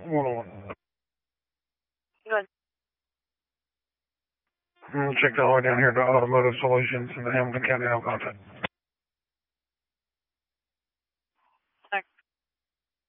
101. Go ahead. I'm going to check all the way down here to Automotive Solutions in the Hamilton County no contact.